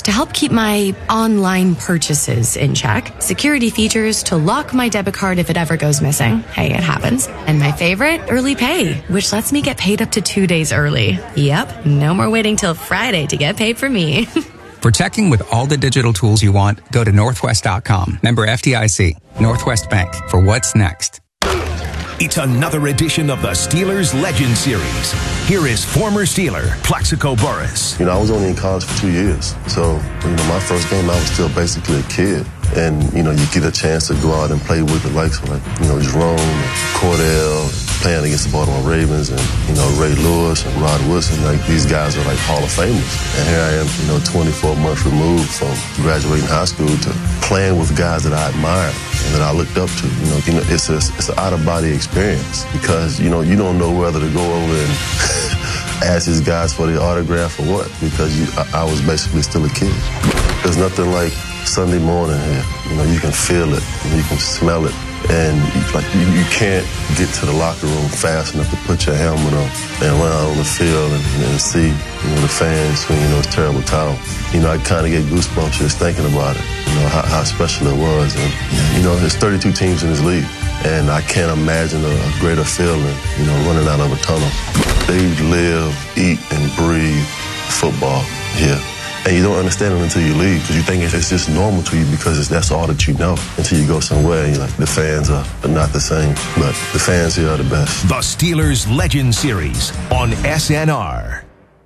to help keep my online purchases in check, security features to lock my debit card if it ever goes missing. Hey, it happens. And my favorite, early pay, which lets me get paid up to 2 days early. Yep, no more waiting till Friday to get paid for me. For teching with all the digital tools you want, go to Northwest.com. Member FDIC. Northwest Bank. For what's next. It's another edition of the Steelers Legend Series. Here is former Steeler, Plaxico Burress. I was only in college for 2 years. So, my first game, I was still basically a kid. And, you get a chance to go out and play with the likes of, Jerome, Cordell, playing against the Baltimore Ravens, and, Ray Lewis and Rod Woodson. These guys are Hall of Famers. And here I am, 24 months removed from graduating high school to playing with guys that I admired and that I looked up to. It's an out-of-body experience because, you don't know whether to go over and ask these guys for the autograph or what, because I was basically still a kid. There's nothing like Sunday morning here. You can feel it, you can smell it, and you can't get to the locker room fast enough to put your helmet on and run out on the field and see the fans swinging those terrible towels. I kind of get goosebumps just thinking about it. How special it was, and there's 32 teams in this league, and I can't imagine a greater feeling, running out of a tunnel. They live, eat, and breathe football here. And you don't understand it until you leave, because you think it's just normal to you because that's all that you know, until you go somewhere and you're like, the fans are not the same, but the fans here are the best. The Steelers Legend Series on SNR.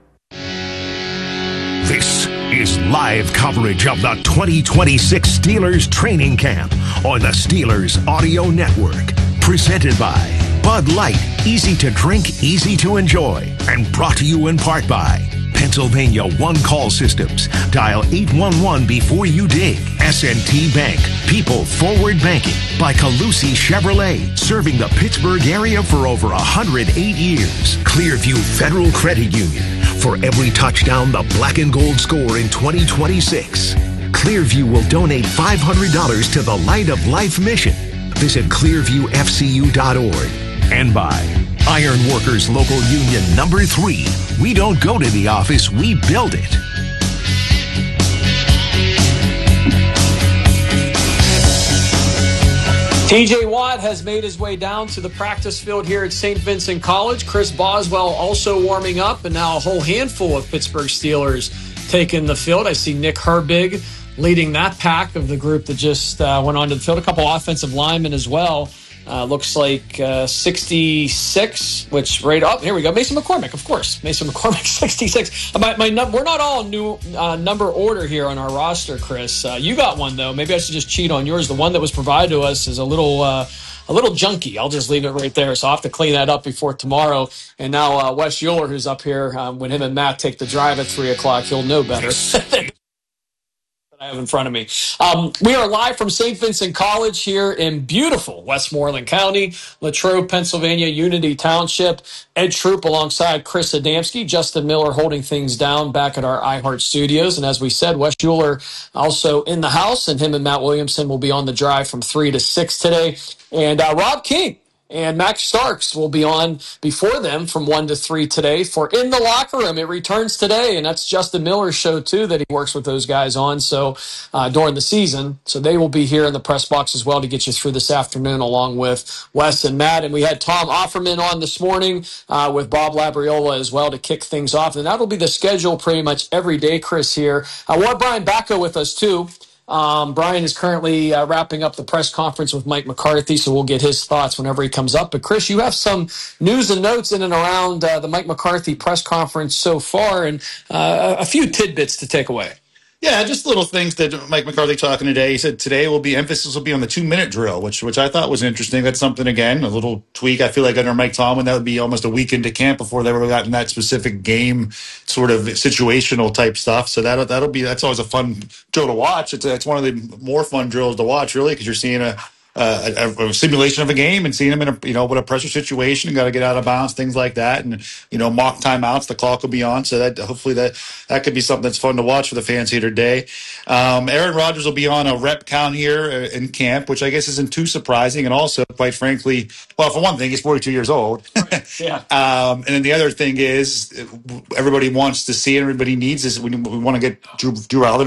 This is live coverage of the 2026 Steelers training camp on the Steelers Audio Network. Presented by Bud Light, easy to drink, easy to enjoy. And brought to you in part by Pennsylvania One Call Systems. Dial 811 before you dig. S&T Bank. People Forward Banking. By Calusi Chevrolet. Serving the Pittsburgh area for over 108 years. Clearview Federal Credit Union. For every touchdown the black and gold score in 2026, Clearview will donate $500 to the Light of Life mission. Visit clearviewfcu.org. And by Iron Workers Local Union Number 3. We don't go to the office, we build it. TJ Watt has made his way down to the practice field here at St. Vincent College. Chris Boswell also warming up, and now a whole handful of Pittsburgh Steelers taking the field. I see Nick Herbig leading that pack of the group that just went onto the field. A couple offensive linemen as well. Looks like 66, which right up. Here we go. Mason McCormick, of course. Mason McCormick, 66. We're not all new number order here on our roster, Chris. You got one, though. Maybe I should just cheat on yours. The one that was provided to us is a little junky. I'll just leave it right there. So I'll have to clean that up before tomorrow. And now Wes Euler, who's up here, when him and Matt take the drive at 3 o'clock, he'll know better. I have in front of me. We are live from St. Vincent College here in beautiful Westmoreland County, Latrobe, Pennsylvania, Unity Township. Ed Troop alongside Chris Adamski, Justin Miller holding things down back at our iHeart Studios. And as we said, Wes Euler also in the house, and him and Matt Williamson will be on the drive from 3 to 6 today. And Rob King and Max Starks will be on before them from 1 to 3 today for In the Locker Room. It returns today, and that's Justin Miller's show, too, that he works with those guys on during the season. So they will be here in the press box as well to get you through this afternoon, along with Wes and Matt. And we had Tom Offerman on this morning with Bob Labriola as well to kick things off. And that'll be the schedule pretty much every day, Chris, here. We'll have Brian Bacco with us, too. Brian is currently wrapping up the press conference with Mike McCarthy, so we'll get his thoughts whenever he comes up. But, Chris, you have some news and notes in and around the Mike McCarthy press conference so far, and a few tidbits to take away. Yeah, just little things that Mike McCarthy talking today. He said today emphasis will be on the 2-minute drill, which I thought was interesting. That's something, again, a little tweak. I feel like under Mike Tomlin, that would be almost a week into camp before they ever gotten that specific game sort of situational type stuff. So that's always a fun drill to watch. It's one of the more fun drills to watch, really, because you're seeing a simulation of a game and seeing them in a pressure situation and got to get out of bounds, things like that, and mock timeouts. The clock will be on, so that hopefully that could be something that's fun to watch for the fans here today. Aaron Rodgers will be on a rep count here in camp, which I guess isn't too surprising, and also, quite frankly, well, for one thing, he's 42 years old. Right. Yeah. And then the other thing is everybody wants to see, and everybody needs is we want to get Drew Allen